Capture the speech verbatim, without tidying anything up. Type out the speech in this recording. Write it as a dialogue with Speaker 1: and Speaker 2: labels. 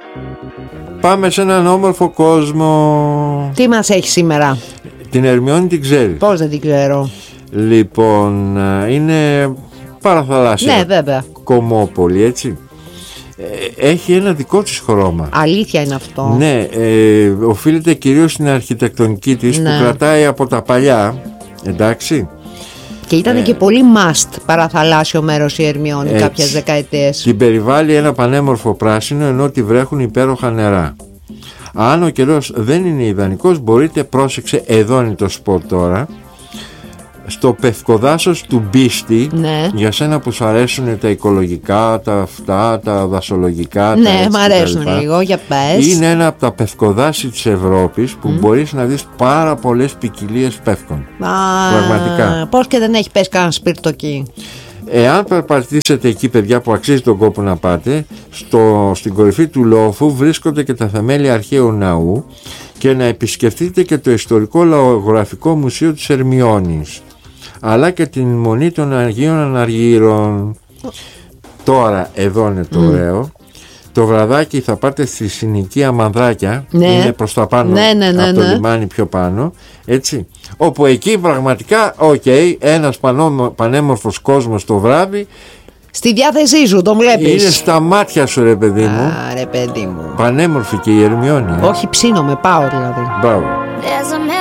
Speaker 1: Πάμε σε έναν όμορφο κόσμο.
Speaker 2: Τι μας έχει σήμερα?
Speaker 1: Την Ερμιόνη την ξέρεις?
Speaker 2: Πώς δεν την ξέρω?
Speaker 1: Λοιπόν, είναι παραθαλάσσια.
Speaker 2: Ναι, βέβαια.
Speaker 1: Κομμόπολη, έτσι. Έχει ένα δικό της χρώμα.
Speaker 2: Αλήθεια είναι αυτό?
Speaker 1: Ναι, ε, οφείλεται κυρίως στην αρχιτεκτονική της, ναι, που κρατάει από τα παλιά. Εντάξει.
Speaker 2: Και ήταν ε, και πολύ must παραθαλάσσιο μέρος η Ερμιόνη κάποιες δεκαετίες.
Speaker 1: Την περιβάλλει ένα πανέμορφο πράσινο, ενώ τη βρέχουν υπέροχα νερά. Αν ο καιρός δεν είναι ιδανικός, μπορείτε, πρόσεξε, εδώ είναι το σποτ τώρα, στο πευκοδάσος του Μπίστη,
Speaker 2: ναι, για
Speaker 1: σένα που σου αρέσουν τα οικολογικά, τα αυτά, τα δασολογικά.
Speaker 2: Ναι, τα, μ' αρέσουν λίγο, για πες.
Speaker 1: Είναι ένα από τα πευκοδάση της Ευρώπης που mm. μπορείς να δεις πάρα πολλές ποικιλίες πεύκων.
Speaker 2: Α,
Speaker 1: πραγματικά.
Speaker 2: Πώς και δεν έχει πέσει κανένα σπίρτο εκεί?
Speaker 1: Εάν περπατήσετε εκεί, παιδιά, που αξίζει τον κόπο να πάτε, στο, στην κορυφή του λόφου βρίσκονται και τα θεμέλια αρχαίου ναού, και να επισκεφτείτε και το ιστορικό λαογραφικό μουσείο της Ερμιόνης, αλλά και την Μονή των Αγίων Αναργύρων. Τώρα εδώ είναι το mm. ωραίο. Το βραδάκι θα πάτε στη συνοικία Μανδράκια, ναι, είναι προς τα πάνω, ναι, ναι, ναι, από το ναι. λιμάνι πιο πάνω, έτσι, όπου εκεί πραγματικά, οκ, okay, ένας πανό, πανέμορφος κόσμος το βράδυ.
Speaker 2: Στη διάθεσή σου, τον βλέπεις.
Speaker 1: Είναι στα μάτια σου, ρε παιδί μου.
Speaker 2: Α, ρε παιδί μου.
Speaker 1: Πανέμορφη και η Ερμιόνη.
Speaker 2: Όχι, ψήνομαι, πάω δηλαδή.
Speaker 1: Μπράβο.